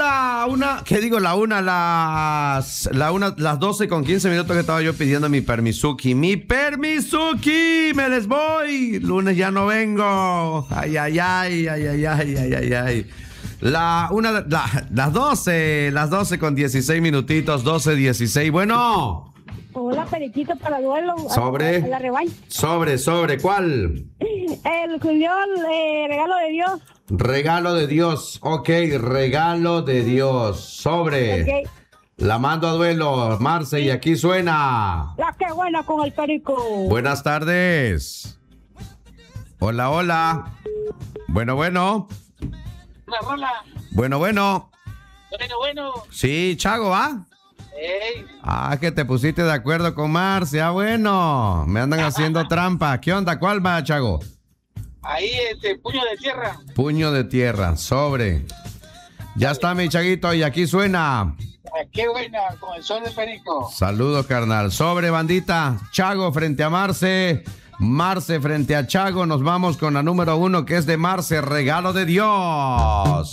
¿qué digo? Las 12 con 15 minutos que estaba yo pidiendo mi permisuki. ¡Mi permisuki! ¡Me les voy! Lunes ya no vengo. Ay, ay, ay, ay, ay, ay, ay, ay, ay. Las 12 con 16 minutitos, 12:16. Bueno. Hola, periquito para duelo. Sobre. A la rebaña. Sobre, ¿cuál? El regalo de Dios. Regalo de Dios. Ok, regalo de Dios. Sobre. Ok. La mando a duelo, Marce, y aquí suena. La que buena con el perico. Buenas tardes. Hola, hola. Bueno. Rola. Bueno. Bueno. Sí, Chago, ¿va? Ey. Que te pusiste de acuerdo con Marce. Bueno. Me andan haciendo trampa. ¿Qué onda? ¿Cuál va, Chago? Ahí, puño de tierra. Puño de tierra. Sobre. Ya está, mi Chaguito, y aquí suena. Qué buena con el sol de perico. Saludos, carnal. Sobre, bandita. Chago frente a Marce. Marce frente a Chago. Nos vamos con la número 1, que es de Marce. Regalo de Dios.